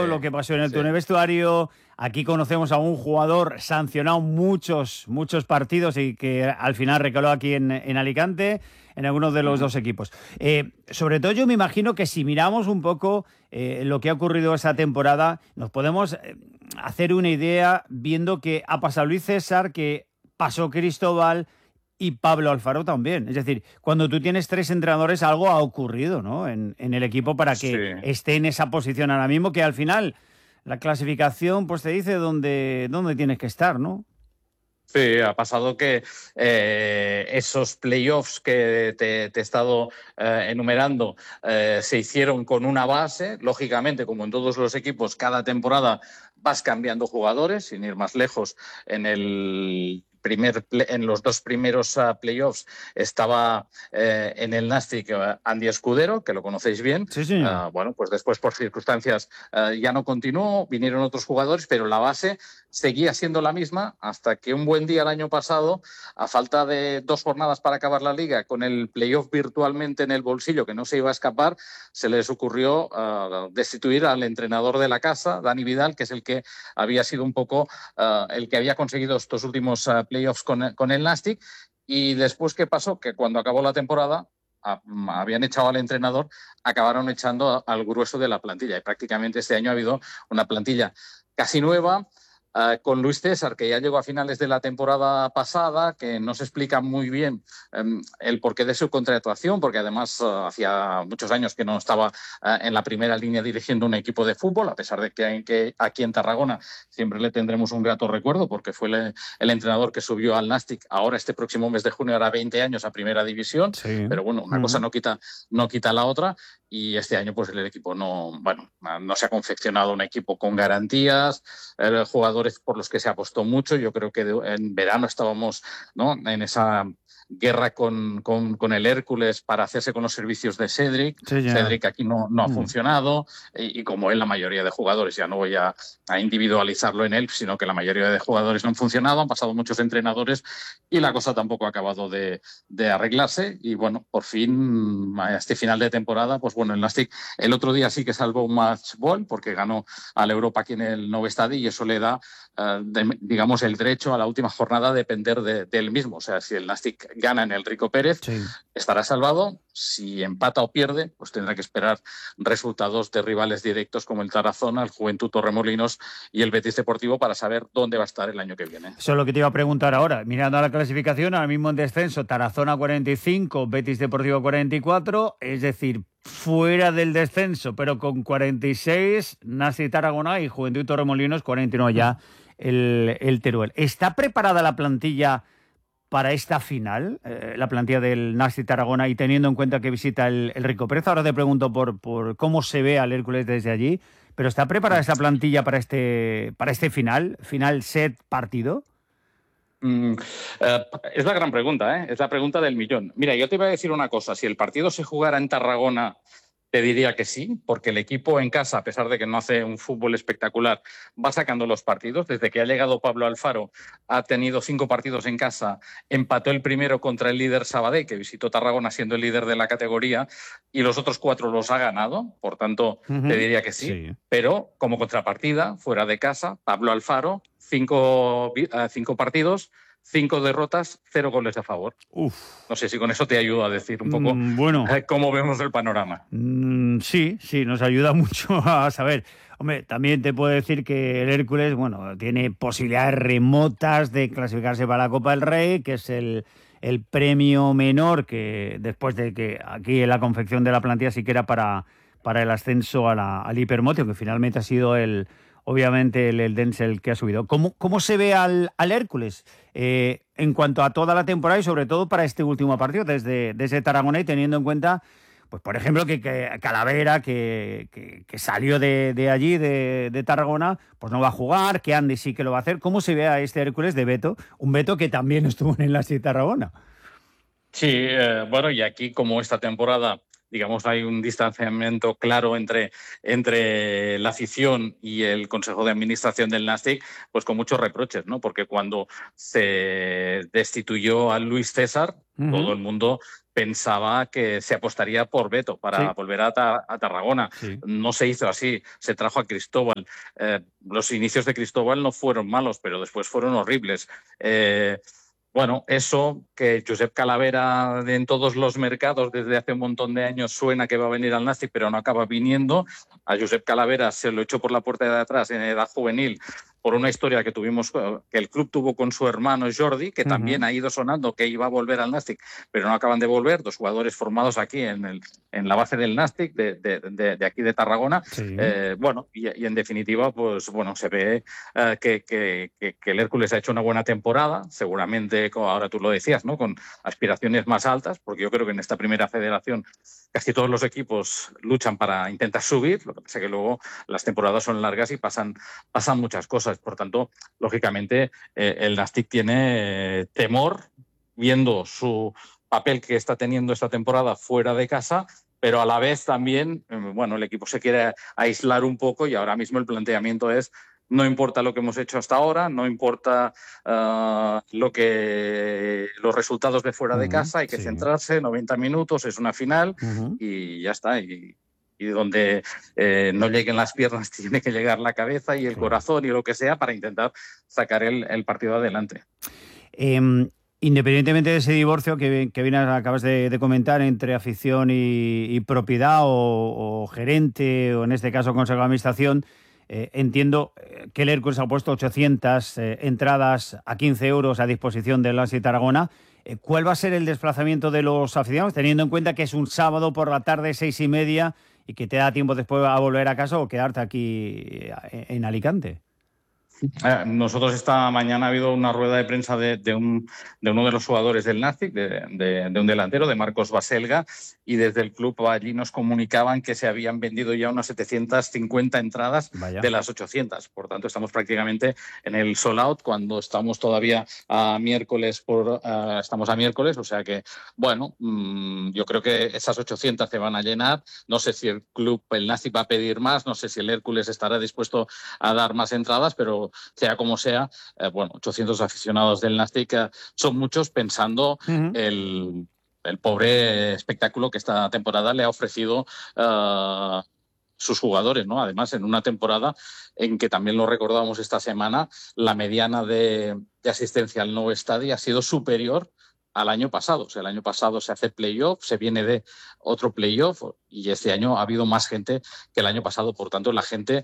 vestuario, lo que pasó en el túnel vestuario. Aquí conocemos a un jugador sancionado muchos partidos y que al final recaló aquí en Alicante, en algunos de los dos equipos. Sobre todo yo me imagino que si miramos un poco lo que ha ocurrido esa temporada, nos podemos hacer una idea viendo que ha pasado Luis César, que pasó Cristóbal y Pablo Alfaro también. Es decir, cuando tú tienes 3 entrenadores, algo ha ocurrido, ¿no? En el equipo para que esté en esa posición ahora mismo, que al final la clasificación pues te dice dónde tienes que estar, ¿no? Sí, ha pasado que esos playoffs que te he estado enumerando se hicieron con una base. Lógicamente, como en todos los equipos, cada temporada vas cambiando jugadores, sin ir más lejos. En los 2 primeros playoffs estaba en el Nàstic Andy Escudero, que lo conocéis bien. Sí, señor. Bueno, pues después por circunstancias ya no continuó, vinieron otros jugadores, pero la base seguía siendo la misma hasta que un buen día el año pasado, a falta de 2 jornadas para acabar la liga, con el playoff virtualmente en el bolsillo que no se iba a escapar, se les ocurrió destituir al entrenador de la casa, Dani Vidal, que es el que había sido un poco el que había conseguido estos últimos playoffs con el Nàstic. Y después, ¿qué pasó? Que cuando acabó la temporada habían echado al entrenador, acabaron echando al grueso de la plantilla. Y prácticamente este año ha habido una plantilla casi nueva, con Luis César, que ya llegó a finales de la temporada pasada, que no se explica muy bien el porqué de su contratación, porque además hacía muchos años que no estaba en la primera línea dirigiendo un equipo de fútbol, a pesar de que aquí en Tarragona siempre le tendremos un grato recuerdo, porque fue el entrenador que subió al Nàstic ahora este próximo mes de junio, hará 20 años a primera división. Sí. Pero bueno, una cosa no quita la otra, y este año pues el equipo no se ha confeccionado un equipo con garantías, jugadores por los que se apostó mucho. Yo creo que en verano estábamos, ¿no?, en esa guerra con el Hércules para hacerse con los servicios de Cédric. Sí, Cédric aquí no ha funcionado, y como él, la mayoría de jugadores, ya no voy a individualizarlo en él, sino que la mayoría de jugadores no han funcionado, han pasado muchos entrenadores y la cosa tampoco ha acabado de arreglarse. Y bueno, por fin, a este final de temporada, pues bueno, el Nàstic el otro día sí que salvó un match ball porque ganó al Europa aquí en el Nou Estadi, y eso le da digamos el derecho a la última jornada a depender de él mismo. O sea, si el Nàstic gana en el Rico Pérez, estará salvado. Si empata o pierde, pues tendrá que esperar resultados de rivales directos como el Tarazona, el Juventud Torremolinos y el Betis Deportivo para saber dónde va a estar el año que viene. Eso es lo que te iba a preguntar ahora. Mirando a la clasificación, ahora mismo en descenso, Tarazona 45, Betis Deportivo 44, es decir, fuera del descenso, pero con 46, Nàstic Tarragona y Juventud Torremolinos 49 ya el Teruel. ¿Está preparada la plantilla para esta final, la plantilla del Nàstic Tarragona, y teniendo en cuenta que visita el Rico Pérez? Ahora te pregunto por cómo se ve al Hércules desde allí, pero ¿está preparada esta plantilla para este final set partido? Es la gran pregunta, es la pregunta del millón. Mira, yo te iba a decir una cosa: si el partido se jugara en Tarragona, te diría que sí, porque el equipo en casa, a pesar de que no hace un fútbol espectacular, va sacando los partidos. Desde que ha llegado Pablo Alfaro, ha tenido 5 partidos en casa, empató el primero contra el líder Sabadell, que visitó Tarragona siendo el líder de la categoría, y los otros 4 los ha ganado. Por tanto, te diría que sí. Pero como contrapartida, fuera de casa, Pablo Alfaro, 5 partidos, 5 derrotas, 0 goles a favor. No sé si con eso te ayuda a decir un poco cómo vemos el panorama. Sí, nos ayuda mucho a saber. Hombre, también te puedo decir que el Hércules, tiene posibilidades remotas de clasificarse para la Copa del Rey, que es el premio menor, que después de que aquí en la confección de la plantilla sí que era para el ascenso al Hipermotio, que finalmente ha sido obviamente el Dense que ha subido. ¿Cómo se ve al Hércules en cuanto a toda la temporada y sobre todo para este último partido desde Tarragona, y teniendo en cuenta, pues por ejemplo, que Calavera, que salió de allí, de Tarragona, pues no va a jugar, que Andy sí que lo va a hacer? ¿Cómo se ve a este Hércules de Beto? Un Beto que también estuvo en el Nàstic Tarragona. Sí, y aquí, como esta temporada, digamos, hay un distanciamiento claro entre la afición y el Consejo de Administración del Nàstic, pues con muchos reproches, ¿no? Porque cuando se destituyó a Luis César, todo el mundo pensaba que se apostaría por Beto para volver a Tarragona. Sí. No se hizo así, se trajo a Cristóbal. Los inicios de Cristóbal no fueron malos, pero después fueron horribles. Bueno, eso que Josep Calavera en todos los mercados desde hace un montón de años suena que va a venir al Nàstic, pero no acaba viniendo. A Josep Calavera se lo echó por la puerta de atrás en edad juvenil por una historia que el club tuvo con su hermano Jordi, que también ha ido sonando que iba a volver al Nàstic, pero no acaban de volver. Dos jugadores formados aquí en la base del Nàstic, de aquí de Tarragona. Sí. Bueno, y en definitiva, pues bueno, se ve que el Hércules ha hecho una buena temporada, seguramente, como ahora tú lo decías, ¿no? Con aspiraciones más altas, porque yo creo que en esta primera federación casi todos los equipos luchan para intentar subir. Lo que pasa es que luego las temporadas son largas y pasan muchas cosas. Por tanto, lógicamente, el Nàstic tiene temor, viendo su papel que está teniendo esta temporada fuera de casa, pero a la vez también, bueno, el equipo se quiere aislar un poco y ahora mismo el planteamiento es: no importa lo que hemos hecho hasta ahora, no importa los resultados de fuera de casa, hay que centrarse, 90 minutos, es una final y ya está. Y donde no lleguen las piernas tiene que llegar la cabeza y el corazón y lo que sea para intentar sacar el partido adelante. Independientemente de ese divorcio que acabas de comentar entre afición y propiedad o gerente, o en este caso consejo de administración, entiendo que el Hércules ha puesto 800 entradas a 15 euros a disposición del Nàstic Tarragona. ¿Cuál va a ser el desplazamiento de los aficionados, teniendo en cuenta que es un sábado por la tarde, 6:30, y que te da tiempo después a volver a casa o quedarte aquí en Alicante? Nosotros esta mañana ha habido una rueda de prensa de uno de los jugadores del Nàstic, de un delantero, de Marcos Baselga, y desde el club allí nos comunicaban que se habían vendido ya unas 750 entradas de las 800. Por tanto, estamos prácticamente en el sold out cuando estamos todavía a miércoles, o sea que, bueno, yo creo que esas 800 se van a llenar. No sé si el club, el Nàstic, va a pedir más, no sé si el Hércules estará dispuesto a dar más entradas, pero sea como sea, 800 aficionados del Nàstic son muchos, pensando el pobre espectáculo que esta temporada le ha ofrecido sus jugadores, ¿no? Además, en una temporada en que, también lo recordábamos esta semana, la mediana de asistencia al nuevo estadio ha sido superior al año pasado. O sea, el año pasado se hace playoff, se viene de otro playoff, y este año ha habido más gente que el año pasado. Por tanto, la gente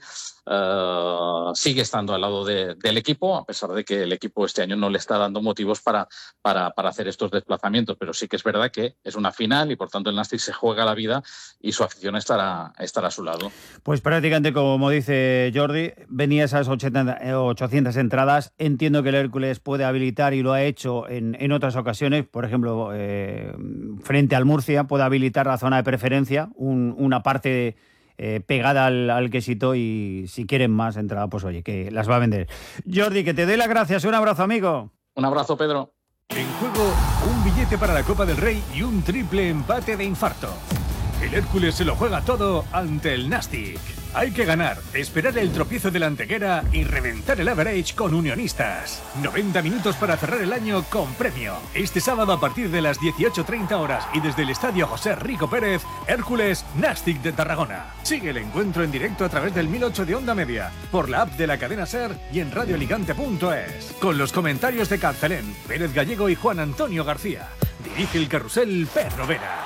sigue estando al lado del equipo, a pesar de que el equipo este año no le está dando motivos para hacer estos desplazamientos. Pero sí que es verdad que es una final y, por tanto, el Nàstic se juega la vida y su afición estará a su lado. Pues prácticamente, como dice Jordi, venía esas 800 entradas. Entiendo que el Hércules puede habilitar, y lo ha hecho en otras ocasiones, por ejemplo, frente al Murcia, puede habilitar la zona de preferencia, una parte pegada al quesito, y si quieren más entrada, pues oye, que las va a vender. Jordi, que te doy las gracias. Un abrazo, amigo. Un abrazo, Pedro. En juego, un billete para la Copa del Rey y un triple empate de infarto. El Hércules se lo juega todo ante el Nàstic. Hay que ganar, esperar el tropiezo de la Antequera y reventar el average con Unionistas. 90 minutos para cerrar el año con premio. Este sábado a partir de las 18:30 horas y desde el Estadio José Rico Pérez, Hércules Nàstic de Tarragona. Sigue el encuentro en directo a través del 1008 de Onda Media, por la app de la cadena SER y en radioalicante.es. Con los comentarios de Carcelén, Pérez Gallego y Juan Antonio García. Dirige el carrusel Pedro Vera.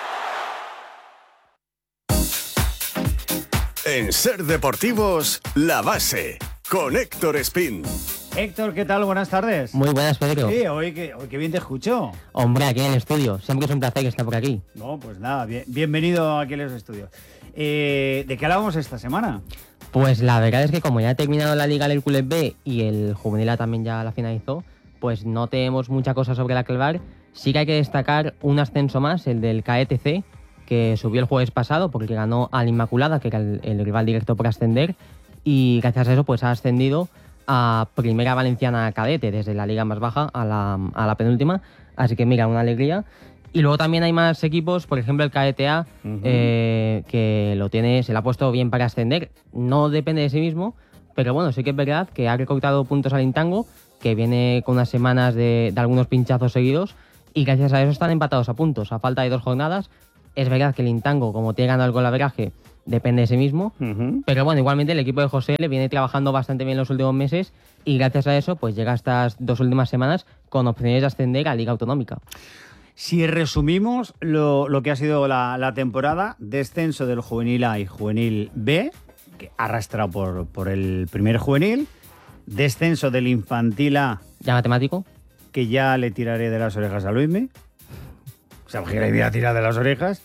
En SER Deportivos, La Base, con Héctor Espín. Héctor, ¿qué tal? Buenas tardes. Muy buenas, Pedro. Sí, hoy que bien te escucho. Hombre, aquí en el estudio. Siempre es un placer estar por aquí. No, pues nada, bienvenido aquí a los estudios. ¿De qué hablábamos esta semana? Pues la verdad es que, como ya ha terminado la Liga del Hércules B y el Juvenil A también ya la finalizó, pues no tenemos mucha cosa sobre la que hablar. Sí que hay que destacar un ascenso más, el del KETC, que subió el jueves pasado porque ganó al Inmaculada, que era el rival directo por ascender, y gracias a eso pues ha ascendido a Primera Valenciana Cadete, desde la liga más baja a la penúltima. Así que mira, una alegría. Y luego también hay más equipos, por ejemplo el KETA, que se le ha puesto bien para ascender. No depende de sí mismo, pero bueno, sí que es verdad que ha recortado puntos al Intango, que viene con unas semanas de algunos pinchazos seguidos, y gracias a eso están empatados a puntos, a falta de 2 jornadas. Es verdad que el Intango, como tiene ganado el golaveraje, depende de sí mismo, pero bueno, igualmente el equipo de José le viene trabajando bastante bien los últimos meses y gracias a eso pues llega a estas 2 últimas semanas con opciones de ascender a Liga Autonómica. Si resumimos lo que ha sido la temporada, descenso del Juvenil A y Juvenil B, que arrastrado por el primer juvenil, descenso del Infantil A, ¿Ya matemático? que ya le tiraré de las orejas a Luismi, o sea, que le voy a tirar de las orejas,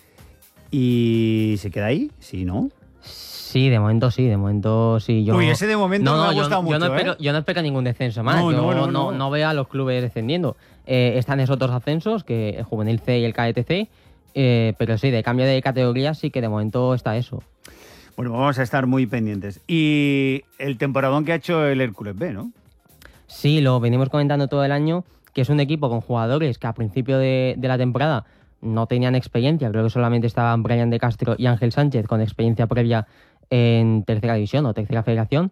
y se queda ahí, ¿sí, no? Sí, de momento sí. Uy, ese de momento me ha gustado mucho, yo no espero ningún descenso más. No veo a los clubes descendiendo. Están esos otros ascensos, que el Juvenil C y el KTC, pero sí, de cambio de categoría sí que de momento está eso. Bueno, vamos a estar muy pendientes. Y el temporadón que ha hecho el Hércules B, ¿no? Sí, lo venimos comentando todo el año, que es un equipo con jugadores que a principio de la temporada no tenían experiencia. Creo que solamente estaban Brian de Castro y Ángel Sánchez con experiencia previa en tercera división o tercera federación.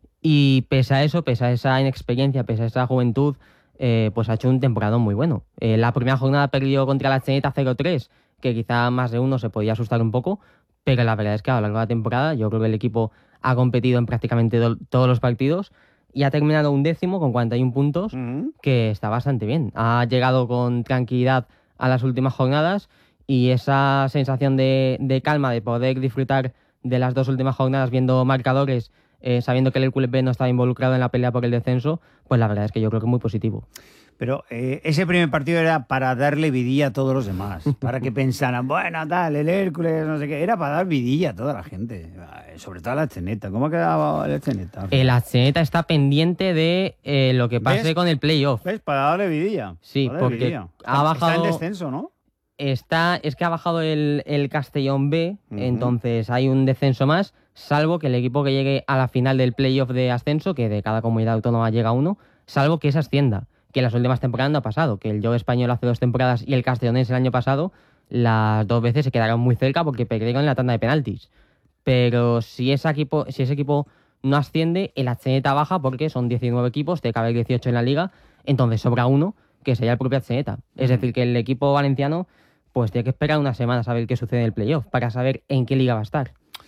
Y pese a eso, pese a esa inexperiencia, pese a esa juventud, pues ha hecho un temporadón muy bueno. La primera jornada perdió contra la Cheneta 0-3, que quizá más de uno se podía asustar un poco, pero la verdad es que a lo largo de la temporada yo creo que el equipo ha competido en prácticamente todos los partidos y ha terminado 11º con 41 puntos, que está bastante bien. Ha llegado con tranquilidad a las últimas jornadas y esa sensación de calma, de poder disfrutar de las 2 últimas jornadas viendo marcadores, sabiendo que el Hércules B no estaba involucrado en la pelea por el descenso, pues la verdad es que yo creo que es muy positivo. Pero ese primer partido era para darle vidilla a todos los demás, para que pensaran, bueno, tal, el Hércules, no sé qué, era para dar vidilla a toda la gente, sobre todo a la Cheneta. ¿Cómo ha quedado la Cheneta? La Cheneta está pendiente de lo que pase con el playoff. ¿Ves? Para darle vidilla. Sí, porque vidilla. Ha bajado... Está en descenso, ¿no? Es que ha bajado el Castellón B, entonces hay un descenso más, salvo que el equipo que llegue a la final del playoff de ascenso, que de cada comunidad autónoma llega uno, salvo que esa ascienda, que en las últimas temporadas no ha pasado, que el Yo Español hace 2 temporadas y el Castellonense el año pasado, las 2 veces se quedaron muy cerca porque perdieron en la tanda de penaltis. Pero si ese equipo no asciende, el Cheneta baja porque son 19 equipos, te cabe 18 en la liga, entonces sobra uno, que sería el propio Cheneta. Es decir, que el equipo valenciano pues tiene que esperar unas semanas a ver qué sucede en el playoff para saber en qué liga va a estar.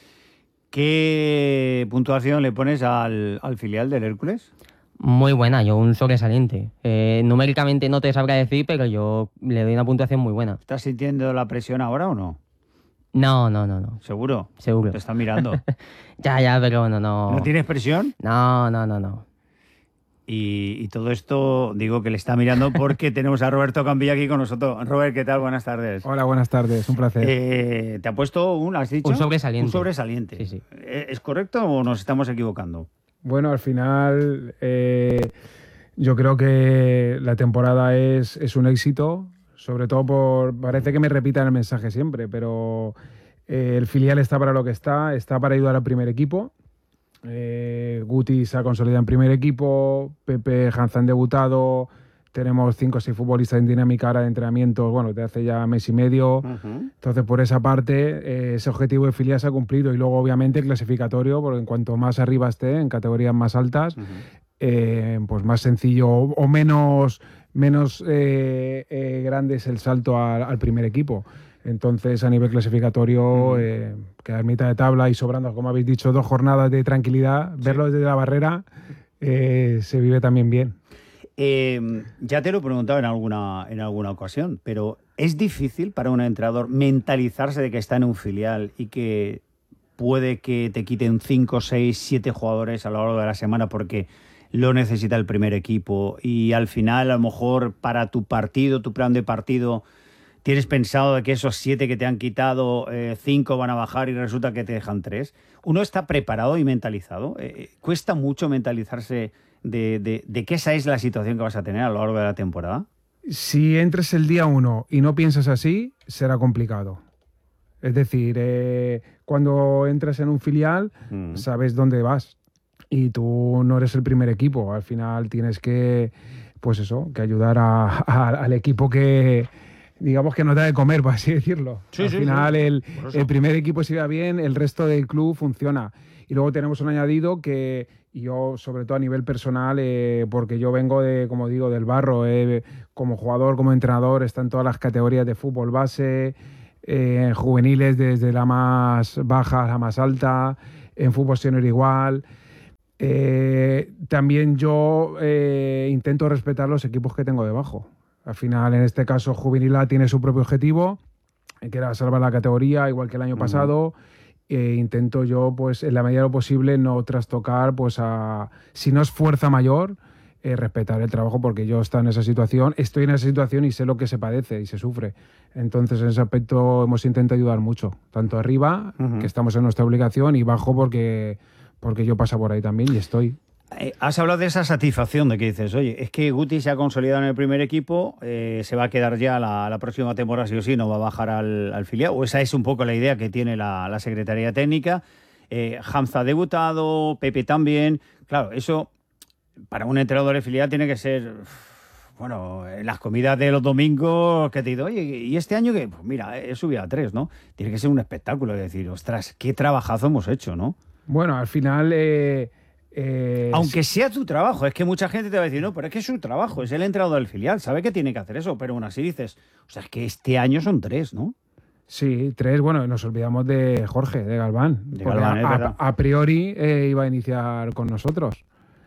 ¿Qué puntuación le pones al filial del Hércules? Muy buena, yo un sobresaliente. Numéricamente no te sabrá decir, pero yo le doy una puntuación muy buena. ¿Estás sintiendo la presión ahora o no? No. ¿Seguro? Seguro. Te están mirando. Ya, pero no. ¿No tienes presión? No. Y todo esto digo que le está mirando porque tenemos a Roberto Campilla aquí con nosotros. Robert, ¿qué tal? Buenas tardes. Hola, buenas tardes, un placer. ¿Te ha puesto has dicho? Un sobresaliente. Un sobresaliente. Sí. ¿Es correcto o nos estamos equivocando? Bueno, al final yo creo que la temporada es un éxito, sobre todo parece que me repitan el mensaje siempre, pero el filial está para lo que está para ayudar al primer equipo. Guti se ha consolidado en primer equipo, Pepe Hanzán debutado, tenemos 5 o 6 futbolistas en dinámica ahora de entrenamiento, bueno, desde hace ya mes y medio. Entonces, por esa parte, ese objetivo de filial se ha cumplido. Y luego, obviamente, el clasificatorio, porque en cuanto más arriba esté, en categorías más altas, pues más sencillo o menos grande es el salto al primer equipo. Entonces, a nivel clasificatorio, quedar mitad de tabla y sobrando, como habéis dicho, 2 jornadas de tranquilidad, verlo desde la barrera, se vive también bien. Ya te lo he preguntado en alguna ocasión, pero ¿es difícil para un entrenador mentalizarse de que está en un filial y que puede que te quiten 5, 6, 7 jugadores a lo largo de la semana porque lo necesita el primer equipo y al final a lo mejor para tu partido, tu plan de partido, tienes pensado de que esos 7 que te han quitado, 5 van a bajar y resulta que te dejan 3? ¿Uno está preparado y mentalizado? ¿Cuesta mucho mentalizarse de que esa es la situación que vas a tener a lo largo de la temporada? Si entres el día 1 y no piensas así, será complicado. Es decir, cuando entras en un filial, sabes dónde vas y tú no eres el primer equipo. Al final tienes que, pues eso, que ayudar al equipo que, digamos, que nos da de comer, por así decirlo. Al final el primer equipo si va bien, el resto del club funciona. Y luego tenemos un añadido que Y yo, sobre todo a nivel personal, porque yo vengo de, como digo, del barro, como jugador, como entrenador, está en todas las categorías de fútbol base, en juveniles desde la más baja a la más alta, en fútbol senior igual. También yo intento respetar los equipos que tengo debajo. Al final, en este caso, Juvenil A tiene su propio objetivo, que era salvar la categoría, igual que el año pasado. Intento yo, pues, en la medida de lo posible, no trastocar, pues, si no es fuerza mayor, respetar el trabajo, porque yo estoy en esa situación y sé lo que se padece y se sufre. Entonces, en ese aspecto hemos intentado ayudar mucho, tanto arriba, que estamos en nuestra obligación, y bajo porque yo paso por ahí también y estoy. Has hablado de esa satisfacción de que dices, oye, es que Guti se ha consolidado en el primer equipo, se va a quedar ya la próxima temporada sí o sí, no va a bajar al filial, o esa es un poco la idea que tiene la Secretaría Técnica. Hamza ha debutado, Pepe también. Claro, eso para un entrenador de filial tiene que ser, bueno, en las comidas de los domingos que te digo, oye, ¿y este año qué? Pues mira, he subido a 3, ¿no? Tiene que ser un espectáculo, es decir, ostras, qué trabajazo hemos hecho, ¿no? Bueno, al final... aunque sea tu trabajo, es que mucha gente te va a decir, no, pero es que es su trabajo, es el entrenador del filial, sabe que tiene que hacer eso, pero aún así dices, o sea, es que este año son 3, ¿no? Sí, 3, bueno, nos olvidamos de Jorge, de Galván. A priori iba a iniciar con nosotros.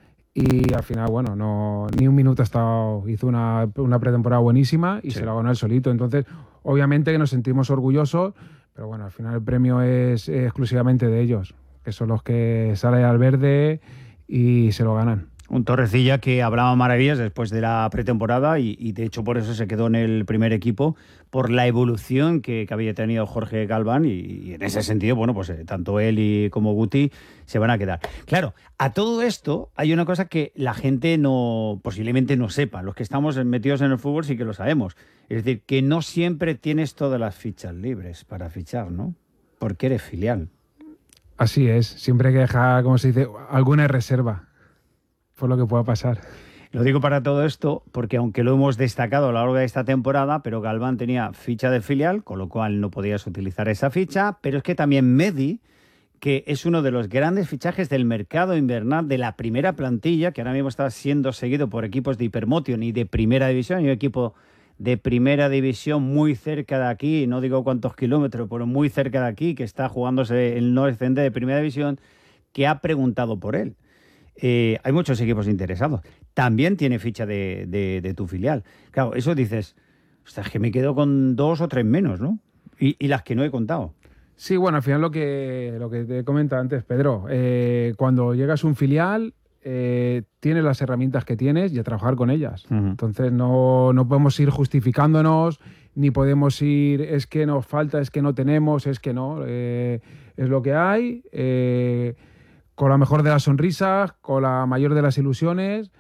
Y al final, bueno, no, ni un minuto hizo una pretemporada buenísima y se la ganó él solito. Entonces, obviamente que nos sentimos orgullosos, pero bueno, al final el premio es exclusivamente de ellos, que son los que salen al verde y se lo ganan. Un Torrecilla que hablaba maravillas después de la pretemporada y de hecho por eso se quedó en el primer equipo, por la evolución que había tenido Jorge Galván y en ese sentido, bueno, pues tanto él como Guti se van a quedar. Claro, a todo esto hay una cosa que la gente posiblemente no sepa, los que estamos metidos en el fútbol sí que lo sabemos, es decir, que no siempre tienes todas las fichas libres para fichar, ¿no? Porque eres filial. Así es, siempre hay que dejar, como se dice, alguna reserva por lo que pueda pasar. Lo digo para todo esto porque aunque lo hemos destacado a lo largo de esta temporada, pero Galván tenía ficha de filial, con lo cual no podías utilizar esa ficha, pero es que también Medi, que es uno de los grandes fichajes del mercado invernal de la primera plantilla, que ahora mismo está siendo seguido por equipos de Hypermotion y de primera división, y un equipo de primera división muy cerca de aquí, no digo cuántos kilómetros, pero muy cerca de aquí, que está jugándose el no descender de primera división, que ha preguntado por él. Hay muchos equipos interesados. También tiene ficha de tu filial. Claro, eso dices, ostras, es que me quedo con 2 o 3 menos, ¿no? Y las que no he contado. Sí, bueno, al final lo que te he comentado antes, Pedro, cuando llegas a un filial, tienes las herramientas que tienes y a trabajar con ellas. Entonces no podemos ir justificándonos, ni podemos ir, es que nos falta, es que no tenemos, es que no. Es lo que hay, con la mejor de las sonrisas, con la mayor de las ilusiones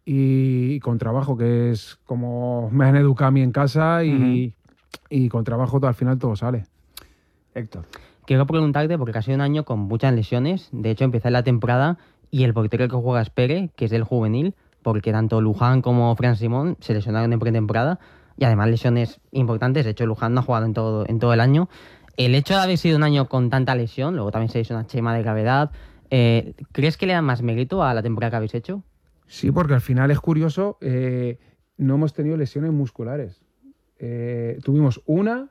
y con trabajo, que es como me han educado a mí en casa y con trabajo al final todo sale. Héctor. Quiero preguntarte, porque ha sido un año con muchas lesiones. De hecho, empieza la temporada y el portero que juega es Pere, que es del juvenil, porque tanto Luján como Fran Simón se lesionaron en pretemporada y además lesiones importantes. De hecho, Luján no ha jugado en todo el año. El hecho de haber sido un año con tanta lesión, luego también se hizo una Chema de gravedad, ¿crees que le da más mérito a la temporada que habéis hecho? Sí, porque al final es curioso, no hemos tenido lesiones musculares. Tuvimos una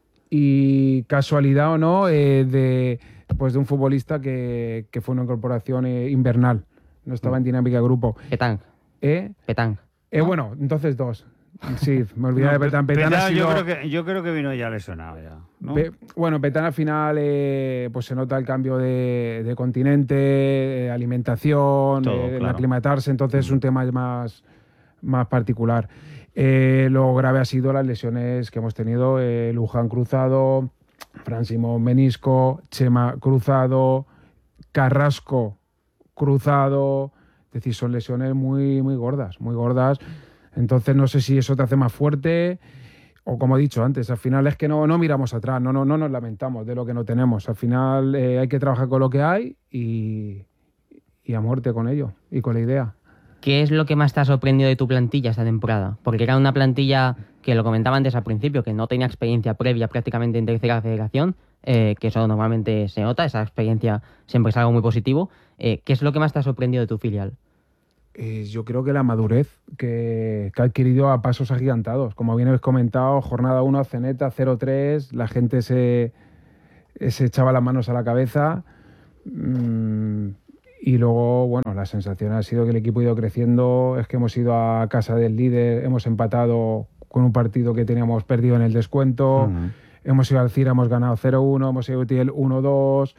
y casualidad o no, de un futbolista que fue una incorporación invernal, no estaba en dinámica de grupo. Petang. Petang. Bueno, entonces 2. Sí, me olvidé de Petán. Petán ha sido... yo creo que vino ya lesionado ya, ¿no? Bueno, Petán al final pues se nota el cambio de continente, alimentación, claro. Aclimatarse, entonces es un tema más particular. Lo grave ha sido las lesiones que hemos tenido, Luján cruzado, Fran Simón menisco, Chema cruzado, Carrasco cruzado, es decir, son lesiones muy, muy gordas, muy gordas. Entonces no sé si eso te hace más fuerte o, como he dicho antes, al final es que no miramos atrás, no nos lamentamos de lo que no tenemos. Al final hay que trabajar con lo que hay y a muerte con ello y con la idea. ¿qué es lo que más te ha sorprendido de tu plantilla esta temporada? Porque era una plantilla que lo comentaba antes al principio, que no tenía experiencia previa prácticamente en tercera federación, que eso normalmente se nota, esa experiencia siempre es algo muy positivo. ¿Qué es lo que más te ha sorprendido de tu filial? Yo creo que la madurez que ha adquirido a pasos agigantados. Como bien habéis comentado, jornada 1, Zeneta 0-3, la gente se echaba las manos a la cabeza. Y luego, bueno, la sensación ha sido que el equipo ha ido creciendo, es que hemos ido a casa del líder, hemos empatado con un partido que teníamos perdido en el descuento, hemos ido al Cira, hemos ganado 0-1, hemos ido a Utiel 1-2,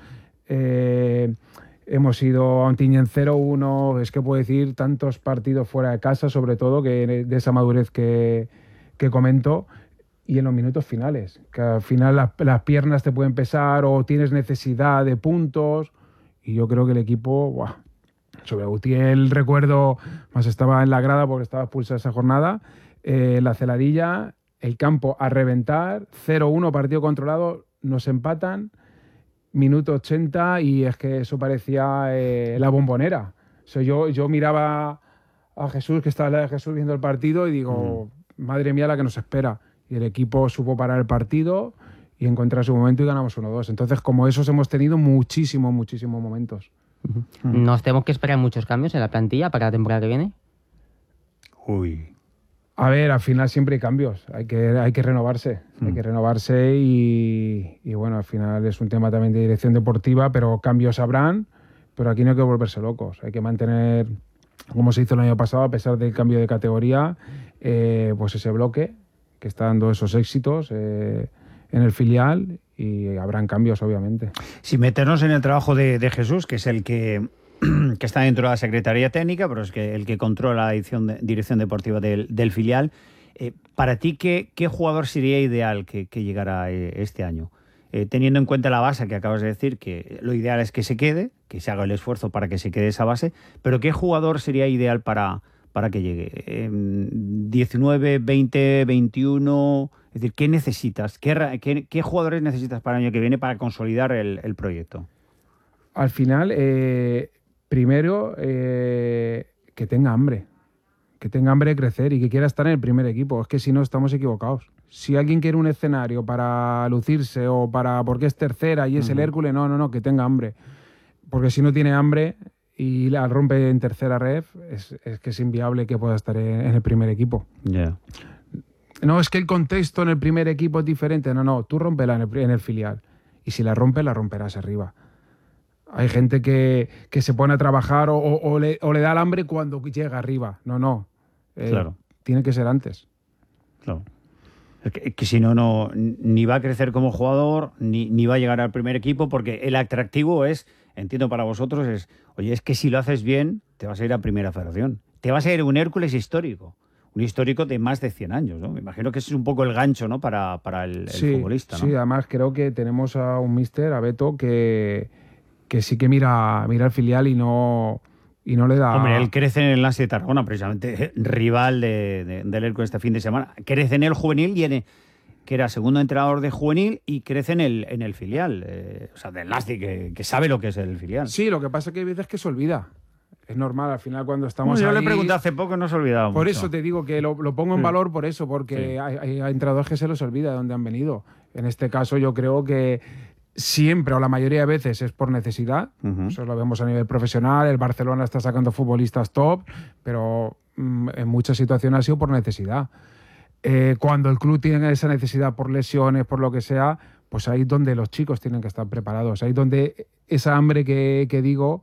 hemos ido a Ontinyent 0-1, es que puedo decir tantos partidos fuera de casa, sobre todo, que de esa madurez que comento, y en los minutos finales, que al final las piernas te pueden pesar o tienes necesidad de puntos. Y yo creo que el equipo, sobre Utiel recuerdo, más estaba en la grada porque estaba expulsada esa jornada, la celadilla, el campo a reventar, 0-1, partido controlado, nos empatan, minuto 80 y es que eso parecía la Bombonera. O sea, yo miraba a Jesús, que estaba al lado de Jesús viendo el partido y digo, madre mía la que nos espera. Y el equipo supo parar el partido y encontrar su momento y ganamos 1-2. Entonces, como esos hemos tenido muchísimos momentos. ¿Nos tenemos que esperar muchos cambios en la plantilla para la temporada que viene? Uy. A ver, al final siempre hay cambios. Hay que renovarse. Hay que renovarse y bueno, al final es un tema también de dirección deportiva, pero cambios habrán, pero aquí no hay que volverse locos. Hay que mantener, como se hizo el año pasado, a pesar del cambio de categoría, pues ese bloque que está dando esos éxitos en el filial, y habrán cambios, obviamente. Si meternos en el trabajo de Jesús, que es el que está dentro de la Secretaría Técnica, pero es que el que controla la dirección deportiva del filial, para ti, ¿qué jugador sería ideal que llegara este año? Teniendo en cuenta la base que acabas de decir, que lo ideal es que se quede, que se haga el esfuerzo para que se quede esa base, pero ¿qué jugador sería ideal para que llegue? 19, 20, 21... Es decir, ¿qué necesitas? ¿Qué jugadores necesitas para el año que viene para consolidar el proyecto? Al final, primero, que tenga hambre. Que tenga hambre de crecer y que quiera estar en el primer equipo. Es que si no, estamos equivocados. Si alguien quiere un escenario para lucirse o porque es tercera y es el Hércules, no, que tenga hambre. Porque si no tiene hambre y la rompe en tercera ref, es que es inviable que pueda estar en el primer equipo. Yeah. No, es que el contexto en el primer equipo es diferente. No, tú rómpela en el filial. Y si la rompes, la romperás arriba. Hay gente que se pone a trabajar o le da el hambre cuando llega arriba. No. Claro. Tiene que ser antes. Claro. Que si no, ni va a crecer como jugador, ni va a llegar al primer equipo, porque el atractivo es, entiendo para vosotros, es que si lo haces bien, te vas a ir a Primera Federación. Te vas a ir a un Hércules histórico. Un histórico de más de 100 años, ¿no? Me imagino que ese es un poco el gancho, ¿no? Para el futbolista, ¿no? Sí, además creo que tenemos a un míster, a Beto, que sí que mira el filial y no le da... Hombre, él crece en el Nasti de Tarragona, precisamente rival del Hércules este fin de semana. Crece en el juvenil que era segundo entrenador de juvenil y crece en el filial. O sea, del Nasti, que sabe lo que es el filial. Sí, lo que pasa es que hay veces que se olvida. Es normal, al final cuando estamos yo ahí... le pregunté hace poco, no se olvidaba Por mucho. eso te digo que lo pongo en valor por eso, porque hay entrenadores que se los olvida de dónde han venido. En este caso yo creo que siempre o la mayoría de veces es por necesidad. Eso lo vemos a nivel profesional. El Barcelona está sacando futbolistas top, pero en muchas situaciones ha sido por necesidad. Cuando el club tiene esa necesidad por lesiones, por lo que sea, pues ahí es donde los chicos tienen que estar preparados. Ahí es donde esa hambre que digo...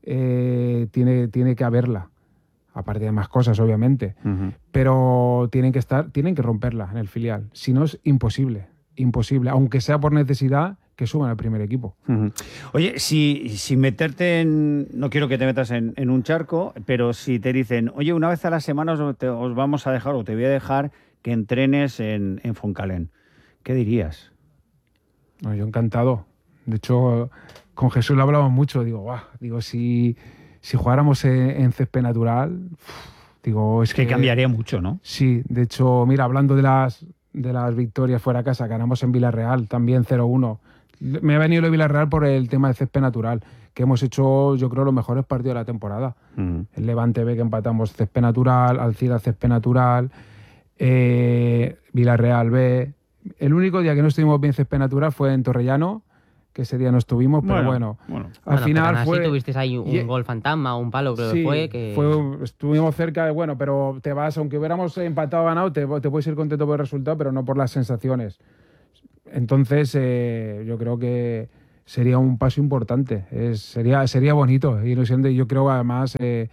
tiene que haberla, aparte de más cosas, obviamente, pero tienen que romperla en el filial, si no es imposible, aunque sea por necesidad, que suban al primer equipo. Oye, si meterte no quiero que te metas en un charco, pero si te dicen, oye, una vez a la semana os vamos a dejar, o te voy a dejar que entrenes en Foncalén, ¿qué dirías? No, yo encantado. De hecho, con Jesús lo hablamos mucho. Digo, si jugáramos en césped natural, es que cambiaría mucho, ¿no? Sí, de hecho, mira, hablando de las victorias fuera de casa, ganamos en Villarreal, también 0-1. Me ha venido lo de Villarreal por el tema de césped natural, que hemos hecho, yo creo, los mejores partidos de la temporada. El Levante B, que empatamos césped natural, Alcira césped natural, Villarreal B. El único día que no estuvimos bien césped natural fue en Torrellano, que ese día no estuvimos, pero bueno. Al final pero fue... Sí, tuvisteis ahí un gol fantasma, un palo, creo sí, que fue. Estuvimos cerca de, bueno, pero te vas, aunque hubiéramos empatado o ganado, te puedes ir contento por el resultado, pero no por las sensaciones. Entonces, yo creo que sería un paso importante. Sería bonito. Y yo creo que además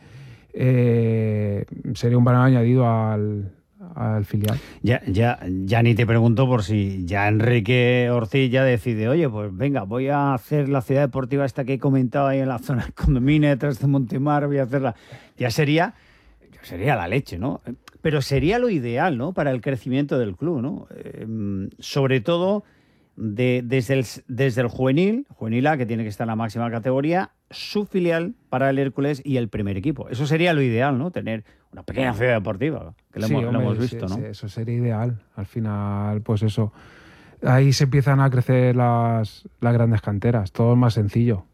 sería un valor añadido al filial. Ya ni te pregunto por si ya Enrique Orcilla decide, oye, pues venga, voy a hacer la ciudad deportiva esta que he comentado ahí en la zona del condominio detrás de Montemar, voy a hacerla. Ya sería la leche, ¿no? Pero sería lo ideal, ¿no? Para el crecimiento del club, ¿no? Sobre todo desde el juvenil A, que tiene que estar en la máxima categoría, su filial para el Hércules y el primer equipo. Eso sería lo ideal, ¿no? Tener una pequeña ciudad deportiva, que lo hemos visto, ¿no? Sí, eso sería ideal. Al final, pues eso. Ahí se empiezan a crecer las grandes canteras. Todo es más sencillo.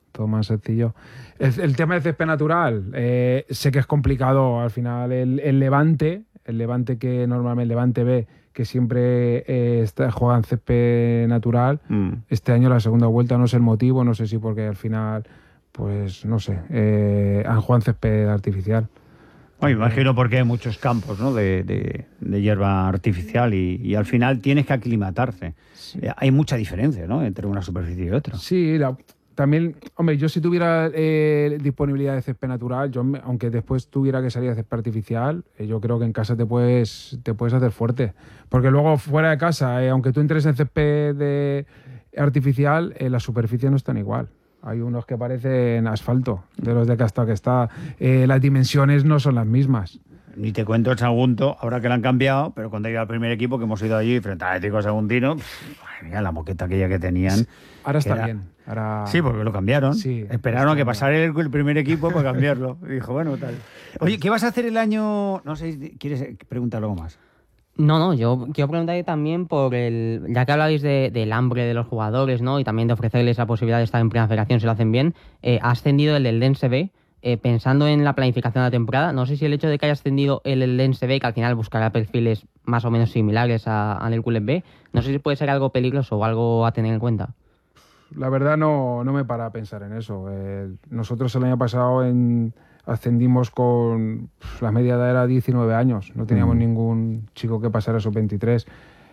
El tema de césped natural, sé que es complicado. Al final, el Levante que normalmente el Levante B, que siempre juega en césped natural, este año la segunda vuelta no sé el motivo, no sé si porque al final, pues no sé, han jugado en césped artificial. Bueno, imagino porque hay muchos campos, ¿no? de hierba artificial y al final tienes que aclimatarse. Sí. Hay mucha diferencia, ¿no? Entre una superficie y otra. Sí, también, hombre, yo si tuviera disponibilidad de césped natural, aunque después tuviera que salir a césped artificial, yo creo que en casa te puedes hacer fuerte. Porque luego fuera de casa, aunque tú entres en césped artificial, las superficies no están igual. Hay unos que parecen asfalto, de los de casta que está. Las dimensiones no son las mismas. Ni te cuento el Sagunto, ahora que lo han cambiado, pero cuando he ido al primer equipo, que hemos ido allí frente al Atlético Saguntino, mira la moqueta aquella que tenían. Ahora está bien. Ahora... Sí, porque lo cambiaron. Sí, esperaron a que pasara el primer equipo para cambiarlo. Y dijo, bueno, tal. Oye, ¿qué vas a hacer el año...? No sé, ¿quieres preguntar algo más? No, yo quiero preguntarle también ya que habláis del hambre de los jugadores, ¿no? Y también de ofrecerles la posibilidad de estar en Primera Federación si lo hacen bien. Ha ascendido el Eldense B. Pensando en la planificación de la temporada, no sé si el hecho de que haya ascendido el Eldense B, que al final buscará perfiles más o menos similares al Hércules B, no sé si puede ser algo peligroso o algo a tener en cuenta. La verdad no me para a pensar en eso. Nosotros el año pasado ascendimos con la media edad era 19 años. No teníamos ningún chico que pasara esos 23.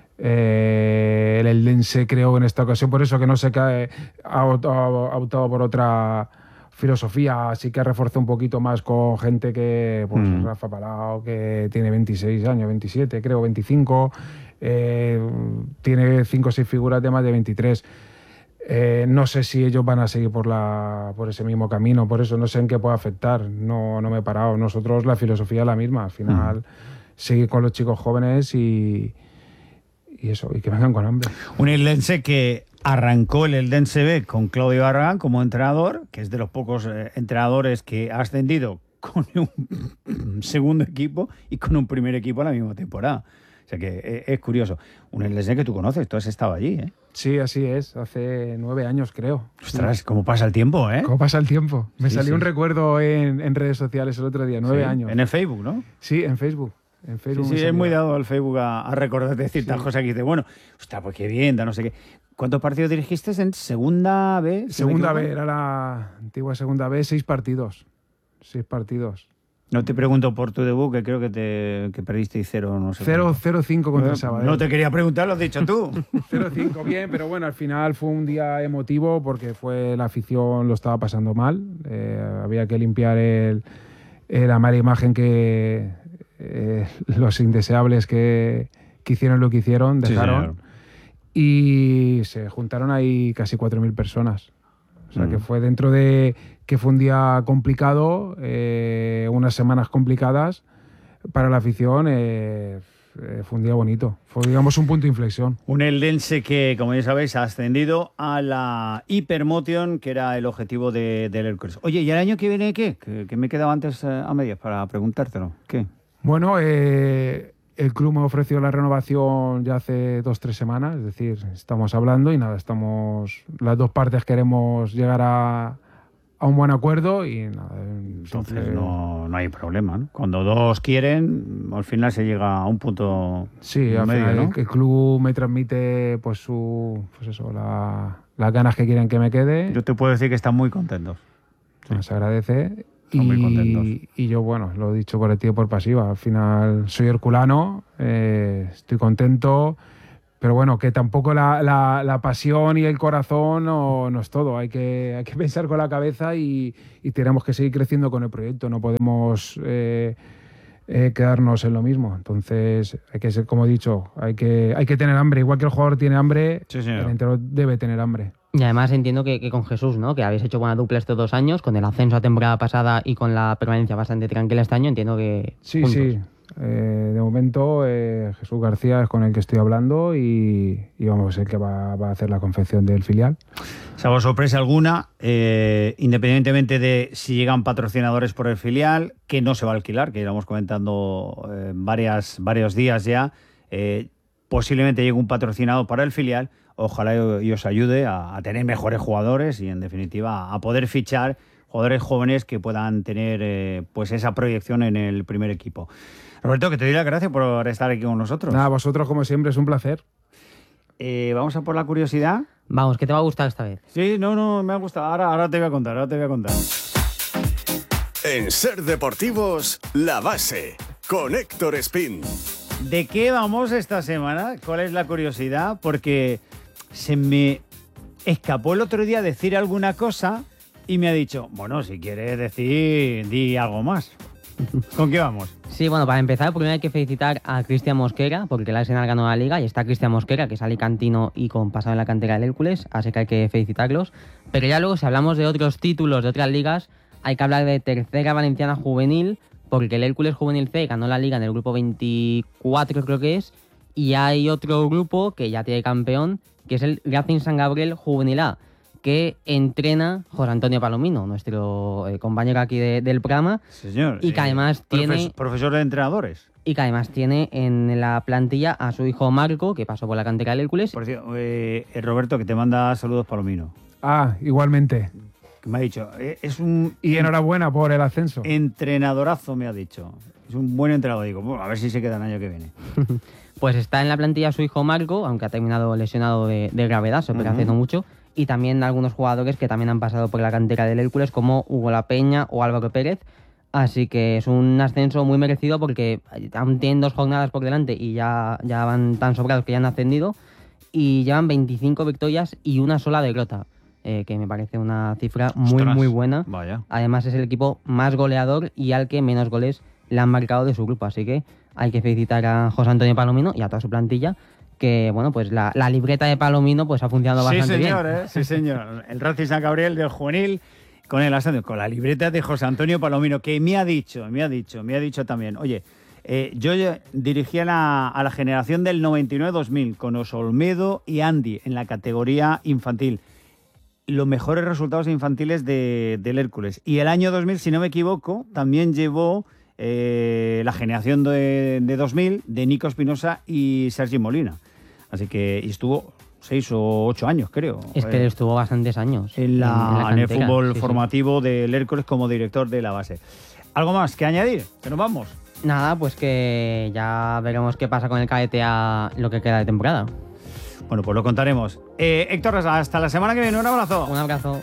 El Eldense creo en esta ocasión, por eso que no sé qué ha optado por otra filosofía, así que reforzó un poquito más con gente que, pues Rafa Palau, que tiene 26 años, 27, creo, 25, tiene 5 o 6 figuras de más de 23. No sé si ellos van a seguir por ese mismo camino, por eso no sé en qué puede afectar, no me he parado. Nosotros la filosofía es la misma, al final seguir con los chicos jóvenes y eso, y que vengan con hambre. Un Eldense que arrancó el Eldense B con Claudio Barragán como entrenador, que es de los pocos entrenadores que ha ascendido con un segundo equipo y con un primer equipo a la misma temporada. O sea que es curioso. Un Eldense que tú conoces, tú has estado allí, ¿eh? Sí, así es. Hace 9 años, creo. Ostras, cómo pasa el tiempo, ¿eh? Cómo pasa el tiempo. Me salió un recuerdo en redes sociales el otro día, 9 años. En el Facebook, ¿no? Sí, en Facebook. Sí, es muy dado al Facebook a recordarte ciertas cosas que dices, bueno, ostras, pues qué bien, no sé qué. ¿Cuántos partidos dirigiste en Segunda B? Segunda B, era la antigua Segunda B, 6 partidos. 6 partidos. No te pregunto por tu debut, que creo que perdiste 0, no sé. 0-5 contra Sabadell. No te quería preguntar, lo has dicho tú. 0-5, bien, pero bueno, al final fue un día emotivo porque la afición lo estaba pasando mal. Había que limpiar la mala imagen que los indeseables que hicieron lo que hicieron, dejaron. Sí, y se juntaron ahí casi 4.000 personas. O sea, que fue dentro de que fue un día complicado, unas semanas complicadas para la afición, fue un día bonito. Fue, digamos, un punto de inflexión. Un Eldense que, como ya sabéis, ha ascendido a la Hypermotion, que era el objetivo del Hércules. Oye, ¿y el año que viene qué? Que me he quedado antes a medias para preguntártelo. ¿Qué? Bueno, el club me ofreció la renovación ya hace 2-3 semanas, es decir, estamos hablando y nada, las dos partes queremos llegar a a un buen acuerdo y nada. Entonces no hay problema, ¿no? Cuando dos quieren, al final se llega a un punto sí, al medio, final ¿no? el club me transmite pues las ganas que quieren que me quede. Yo te puedo decir que están muy contentos. Se agradece. Son muy contentos. Y yo, bueno, lo he dicho por activa y por pasiva. Al final soy herculano, estoy contento, pero bueno, que tampoco la pasión y el corazón no es todo. Hay que pensar con la cabeza y tenemos que seguir creciendo con el proyecto. No podemos quedarnos en lo mismo. Entonces, hay que ser, como he dicho, hay que tener hambre. Igual que el jugador tiene hambre, Sí, señor. el entrenador debe tener hambre. Y además entiendo que con Jesús, ¿no? Que habéis hecho buena dupla estos 2 años, con el ascenso a temporada pasada y con la permanencia bastante tranquila este año, entiendo que Sí, juntos. sí. De momento, Jesús García es con el que estoy hablando y vamos a ser que va a hacer la confección del filial. Salvo sorpresa alguna, independientemente de si llegan patrocinadores por el filial, que no se va a alquilar, que íbamos comentando varios días ya, posiblemente llegue un patrocinador para el filial, ojalá y os ayude a tener mejores jugadores y en definitiva a poder fichar jugadores jóvenes que puedan tener pues esa proyección en el primer equipo. Roberto, que te doy las gracias por estar aquí con nosotros. Nada, vosotros como siempre es un placer. Vamos a por la curiosidad. Vamos, ¿qué te va a gustar esta vez? Sí, no, me ha gustado. Ahora te voy a contar, En Ser Deportivos, La Base, con Héctor Espín. ¿De qué vamos esta semana? ¿Cuál es la curiosidad? Porque se me escapó el otro día decir alguna cosa y me ha dicho, bueno, si quieres decir, di algo más. ¿Con qué vamos? Sí, bueno, para empezar, primero hay que felicitar a Cristian Mosquera, porque el Arsenal ganó la Liga y está Cristian Mosquera, que es alicantino y con pasado en la cantera del Hércules, así que hay que felicitarlos. Pero ya luego, si hablamos de otros títulos, de otras ligas, hay que hablar de Tercera Valenciana Juvenil, porque el Hércules Juvenil C ganó la Liga en el grupo 24, creo que es, y hay otro grupo que ya tiene campeón, que es el Racing San Gabriel Juvenil A, que entrena José Antonio Palomino, nuestro compañero aquí del programa. Sí, señor. Y que además tiene... Profesor de entrenadores. Y que además tiene en la plantilla a su hijo Marco, que pasó por la cantera del Hércules. Por cierto, Roberto, que te manda saludos Palomino. Igualmente. Que me ha dicho, es un... Y enhorabuena por el ascenso. Entrenadorazo, me ha dicho. Es un buen entrenador. Digo, bueno, a ver si se queda el año que viene. Pues está en la plantilla su hijo Marco, aunque ha terminado lesionado de gravedad, se opera hace no mucho. Y también algunos jugadores que también han pasado por la cantera del Hércules, como Hugo La Peña o Álvaro Pérez. Así que es un ascenso muy merecido porque aún tienen 2 jornadas por delante y ya van tan sobrados que ya han ascendido. Y llevan 25 victorias y una sola derrota, que me parece una cifra muy buena. Vaya. Además es el equipo más goleador y al que menos goles le han marcado de su grupo. Así que hay que felicitar a José Antonio Palomino y a toda su plantilla, que bueno, pues la libreta de Palomino pues ha funcionado bastante bien. Sí, señor. El Racing San Gabriel del juvenil con el ascenso, con la libreta de José Antonio Palomino, que me ha dicho también, oye, yo dirigía a la generación del 99-2000 con Osolmedo y Andy en la categoría infantil. Los mejores resultados infantiles del Hércules. Y el año 2000, si no me equivoco, también llevó la generación de 2000 de Nico Espinosa y Sergi Molina. Así que estuvo 6 o 8 años, creo. Es que estuvo bastantes años en el fútbol sí, formativo del Hércules como director de la base. ¿Algo más que añadir? ¿Que nos vamos? Nada, pues que ya veremos qué pasa con el KTA lo que queda de temporada. Bueno, pues lo contaremos. Héctor, hasta la semana que viene. Un abrazo. Un abrazo.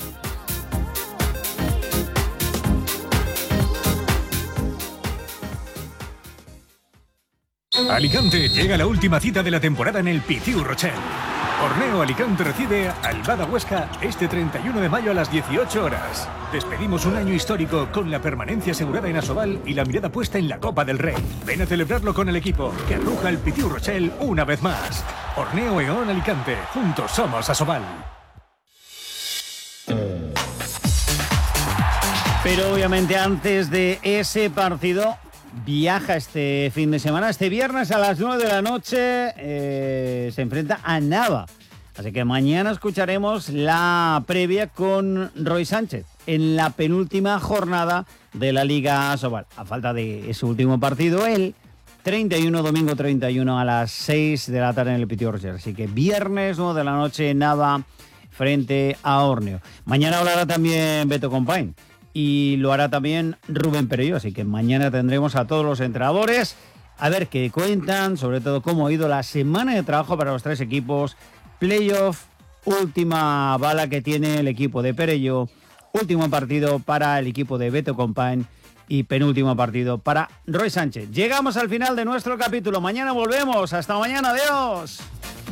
Alicante llega la última cita de la temporada en el Pitiu Rochelle. Horneo Alicante recibe al Bada Huesca este 31 de mayo a las 18 horas. Despedimos un año histórico con la permanencia asegurada en Asobal y la mirada puesta en la Copa del Rey. Ven a celebrarlo con el equipo que arruja el Pitiu Rochelle una vez más. Horneo Eón Alicante, juntos somos Asobal. Pero obviamente antes de ese partido viaja este fin de semana. Este viernes a las 9 de la noche se enfrenta a Nava. Así que mañana escucharemos la previa con Roy Sánchez en la penúltima jornada de la Liga Asobal. A falta de ese último partido, el 31, domingo 31 a las 6 de la tarde en el Pitiu Rochelle. Así que viernes 9 de la noche, Nava frente a Orneo. Mañana hablará también Beto Compain y lo hará también Rubén Perelló, así que mañana tendremos a todos los entrenadores a ver qué cuentan, sobre todo cómo ha ido la semana de trabajo para los tres equipos, playoff, última bala que tiene el equipo de Perelló, último partido para el equipo de Beto Compain y penúltimo partido para Roy Sánchez. Llegamos al final de nuestro capítulo. Mañana volvemos. Hasta mañana. Adiós.